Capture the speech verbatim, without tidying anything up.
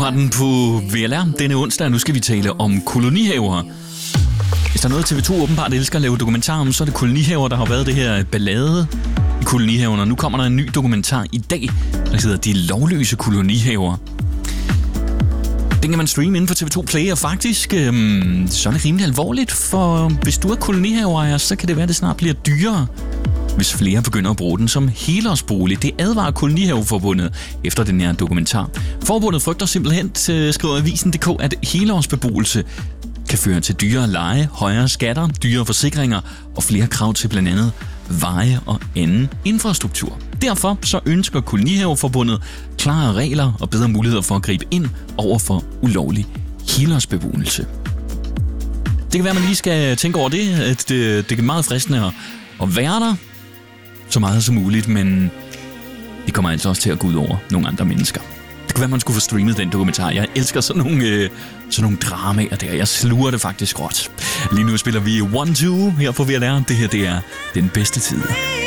har den på V L R denne onsdag, nu skal vi tale om kolonihaver. Hvis der er noget T V to åbenbart elsker at lave dokumentar om, så er det kolonihaver, der har været det her ballade i kolonihaverne. Og nu kommer der en ny dokumentar i dag, der hedder De lovløse kolonihaver. Den kan man streame inden for T V to Play, og faktisk øhm, så er det rimelig alvorligt, for hvis du er kolonihaveejer, så kan det være, at det snart bliver dyrere, hvis flere begynder at bruge den som helårsbolig. Det advarer Kolonihaveforbundet efter den her dokumentar. Forbundet frygter simpelthen, skriver avisen punktum d k, at helårsbeboelse kan føre til dyrere leje, højere skatter, dyrere forsikringer og flere krav til blandt andet veje og anden infrastruktur. Derfor så ønsker Kolonihaveforbundet klare regler og bedre muligheder for at gribe ind over for ulovlig helårsbeboelse. Det kan være, at man lige skal tænke over det, at det, det er meget fristende at, at være der så meget som muligt, men det kommer altså også til at gå ud over nogle andre mennesker. Det kunne være, at man skulle få streamet den dokumentar. Jeg elsker sådan nogle, øh, sådan nogle dramaer der. Jeg sluger det faktisk råt. Lige nu spiller vi one two her på V L R. Det her, det er Den Bedste Tid.